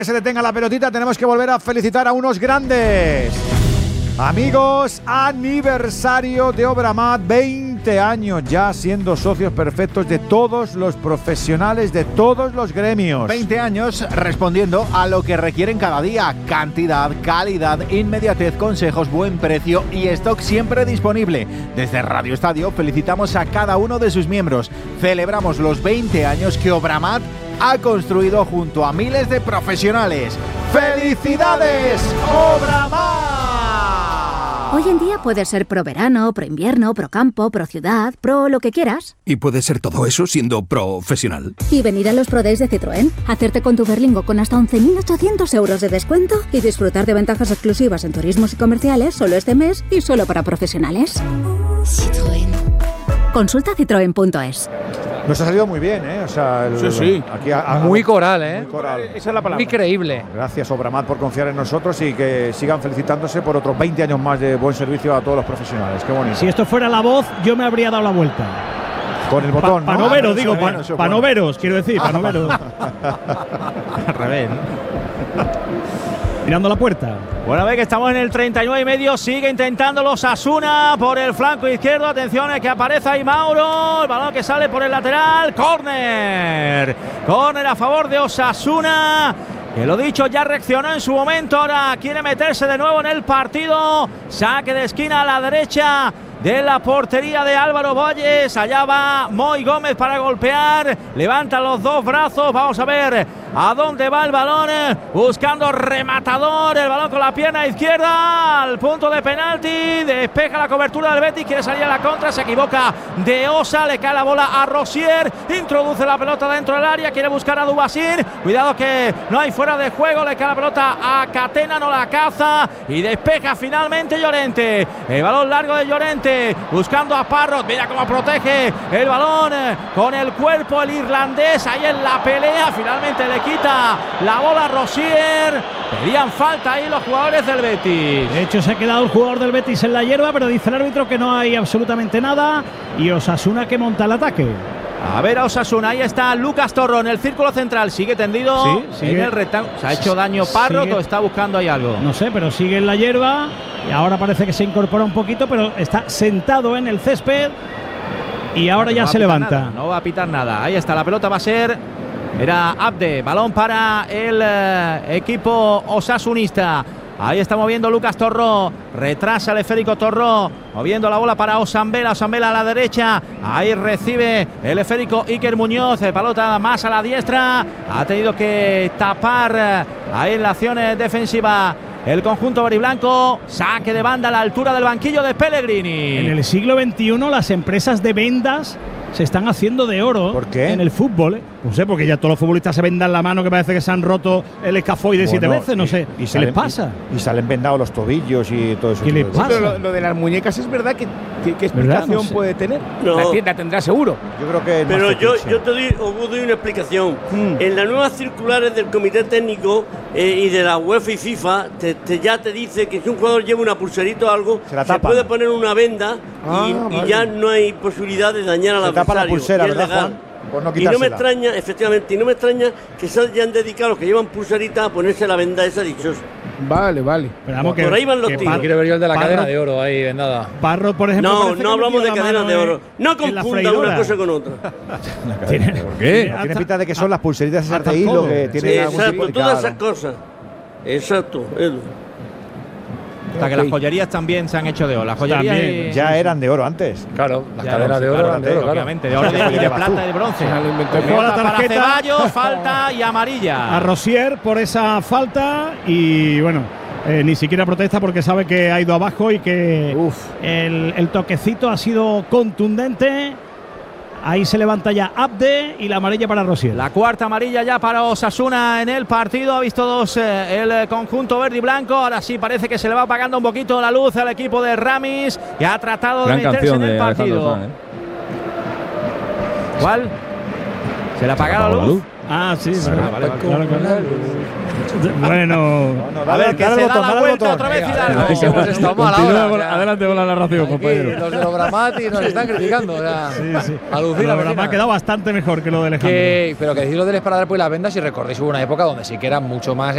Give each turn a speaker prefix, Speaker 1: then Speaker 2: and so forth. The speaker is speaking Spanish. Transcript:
Speaker 1: Que se detenga la pelotita, tenemos que volver a felicitar a unos grandes. Amigos, aniversario de Obramat, 20 años ya siendo socios perfectos de todos los profesionales de todos los gremios.
Speaker 2: 20 años respondiendo a lo que requieren cada día: cantidad, calidad, inmediatez, consejos, buen precio y stock siempre disponible. Desde Radio Estadio felicitamos a cada uno de sus miembros. Celebramos los 20 años que Obramat ha construido junto a miles de profesionales. ¡Felicidades, Obramat!
Speaker 3: Hoy en día puedes ser pro verano, pro invierno, pro campo, pro ciudad, pro lo que quieras.
Speaker 4: Y puede ser todo eso siendo profesional.
Speaker 3: Y venir a los Pro Days de Citroën, hacerte con tu Berlingo con hasta 11.800 euros de descuento y disfrutar de ventajas exclusivas en turismos y comerciales solo este mes y solo para profesionales. Citroën. Consulta citroen.es.
Speaker 1: Nos ha salido muy bien, ¿eh? O sea,
Speaker 5: sí.
Speaker 1: Aquí
Speaker 5: muy coral, ¿eh?
Speaker 1: Muy coral.
Speaker 5: Esa es la palabra. Muy creíble.
Speaker 1: Gracias, Obramat, por confiar en nosotros y que sigan felicitándose por otros 20 años más de buen servicio a todos los profesionales. Qué bonito.
Speaker 6: Si esto fuera la voz, yo me habría dado la vuelta.
Speaker 1: Con el botón,
Speaker 6: Para no veros, digo, para no veros, quiero decir, para no veros.
Speaker 5: Al revés, ¿no?
Speaker 6: Mirando la puerta.
Speaker 7: Bueno, ve que estamos en el 39 y medio. Sigue intentando los Osasuna por el flanco izquierdo. Atención, que aparece ahí Mauro. El balón que sale por el lateral. Córner. Córner a favor de Osasuna. Que lo dicho, ya reaccionó en su momento. Ahora quiere meterse de nuevo en el partido. Saque de esquina a la derecha de la portería de Álvaro Boyes. Allá va Moy Gómez para golpear. Levanta los dos brazos. Vamos a ver a dónde va el balón. Buscando rematador. El balón con la pierna izquierda. Al punto de penalti. Despeja la cobertura del Betis. Quiere salir a la contra. Se equivoca de Osa. Le cae la bola a Rosier. Introduce la pelota dentro del área. Quiere buscar a Dubasín. Cuidado que no hay fuera de juego. Le cae la pelota a Catena. No la caza. Y despeja finalmente Llorente. El balón largo de Llorente. Buscando a Parrot, mira cómo protege el balón con el cuerpo el irlandés, ahí en la pelea, finalmente le quita la bola a Rosier. Pedían falta ahí los jugadores del Betis.
Speaker 6: De hecho se ha quedado el jugador del Betis en la hierba, pero dice el árbitro que no hay absolutamente nada y Osasuna que monta el ataque.
Speaker 7: A ver a Osasuna, ahí está Lucas Torró en el círculo central, sigue tendido en el rectángulo. ¿Se ha hecho daño Parrot o está buscando ahí algo?
Speaker 6: No sé, pero sigue en la hierba y ahora parece que se incorpora un poquito, pero está sentado en el césped y ahora ya se levanta.
Speaker 7: No va a pitar nada, ahí está, la pelota va a ser... Era Abde, balón para el equipo osasunista. Ahí está moviendo Lucas Torró. Retrasa el esférico Torró. Moviendo la bola para Osambela. Osambela a la derecha. Ahí recibe el esférico Iker Muñoz. Pelota más a la diestra. Ha tenido que tapar ahí en la acción defensiva el conjunto veriblanco. Saque de banda a la altura del banquillo de Pellegrini.
Speaker 6: En el siglo XXI las empresas de vendas se están haciendo de oro.
Speaker 1: ¿Por qué?
Speaker 6: En el fútbol, ¿eh? No sé, porque ya todos los futbolistas se vendan la mano que parece que se han roto el escafoide 7 veces, no sé. ¿Qué les pasa?
Speaker 1: Y salen vendados los tobillos y todo eso.
Speaker 6: ¿Qué les pasa?
Speaker 5: Pero lo de las muñecas es verdad que ¿qué explicación
Speaker 6: no sé.
Speaker 5: puede tener?
Speaker 8: No.
Speaker 5: La tienda tendrá seguro.
Speaker 1: Yo creo que
Speaker 8: Pero yo os doy una explicación. En las nuevas circulares del Comité Técnico y de la UEFA y FIFA ya te dice que si un jugador lleva una pulserita o algo, se puede poner una venda y ya no hay posibilidad de dañar al adversario.
Speaker 1: Tapa la pulsera, ¿verdad, Juan? Por no
Speaker 8: y no me extraña, efectivamente, y no me extraña que se hayan dedicado los que llevan pulserita a ponerse la venda esa dichosa.
Speaker 5: Vale.
Speaker 6: Pero vamos,
Speaker 8: por ahí van los tiros.
Speaker 9: Quiero ver yo el de la cadena de oro ahí vendada.
Speaker 6: Parrot, por ejemplo.
Speaker 8: No hablamos de cadenas de oro. No confundan una cosa con otra.
Speaker 1: ¿Por qué? Tiene pinta de que son las pulseritas esas de hilo que tienen algún
Speaker 8: exacto,
Speaker 1: significado.
Speaker 8: todas esas cosas. Exacto, Edu.
Speaker 7: Hasta que las joyerías también se han hecho de oro. Las joyerías
Speaker 1: ya eran de oro antes.
Speaker 9: Claro, las cadenas de oro eran de oro,
Speaker 7: obviamente, de oro, de plata y de bronce.
Speaker 6: La tarjeta
Speaker 7: para Ceballos, falta y amarilla.
Speaker 6: A Rosier por esa falta y bueno, ni siquiera protesta porque sabe que ha ido abajo y que el toquecito ha sido contundente. Ahí se levanta ya Abde y la amarilla para Rosier.
Speaker 7: La cuarta amarilla ya para Osasuna en el partido. Ha visto dos el conjunto verde y blanco. Ahora sí parece que se le va apagando un poquito la luz al equipo de Ramis, que ha tratado de meterse en el partido. ¿Cuál? ¿Se le ha apagado la luz?
Speaker 6: Ah, sí,
Speaker 7: vale.
Speaker 6: Bueno,
Speaker 7: a ver, que se da la vuelta otra vez.
Speaker 9: Hemos estado mal ahora.
Speaker 6: Adelante con la narración, compañero.
Speaker 9: Los de Obramat nos están criticando.
Speaker 6: Sí.
Speaker 9: Alucina.
Speaker 6: Obramat ha quedado bastante mejor que lo de Alejandro.
Speaker 9: Pero que decís lo del esparador y las vendas, si recordáis, hubo una época donde sí que era mucho más